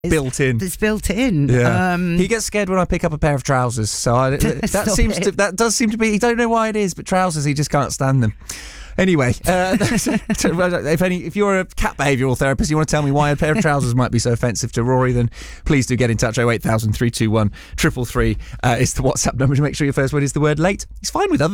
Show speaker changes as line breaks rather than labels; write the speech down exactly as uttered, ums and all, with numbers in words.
built in.
That's built in.
Yeah.
Um,
he gets scared when I pick up a pair of trousers. So I, that seems
it.
to that does seem to be. I don't know why it is, but trousers, he just can't stand them. Anyway, uh, if any, if you're a cat behavioural therapist, you want to tell me why a pair of trousers might be so offensive to Rory, then please do get in touch. oh eight thousand three two one three three three uh, is the WhatsApp number to make sure your first word is the word late. He's fine with other